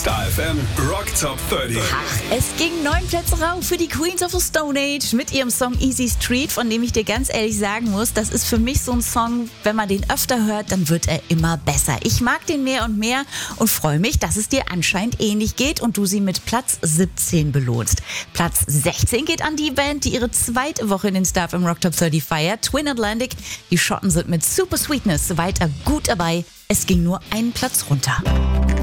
Star FM Rock Top 30. Ach, es ging 9 Plätze rauf für die Queens of the Stone Age mit ihrem Song Easy Street, von dem ich dir ganz ehrlich sagen muss, das ist für mich so ein Song, wenn man den öfter hört, dann wird er immer besser. Ich mag den mehr und mehr und freue mich, dass es dir anscheinend ähnlich geht und du sie mit Platz 17 belohnst. Platz 16 geht an die Band, die ihre zweite Woche in den Star FM Rock Top 30 feiert, Twin Atlantic. Die Schotten sind mit Super Sweetness weiter gut dabei. Es ging nur einen Platz runter.